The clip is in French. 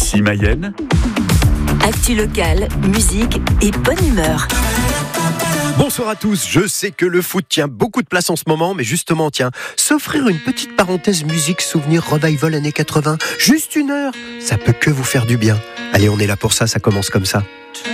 Ici Mayenne. Actu locale, musique et bonne humeur. Bonsoir à tous, je sais que le foot tient beaucoup de place en ce moment, mais justement, s'offrir une petite parenthèse musique, souvenir, revival années 80, juste une heure, ça peut que vous faire du bien. Allez, on est là pour ça, ça commence comme ça.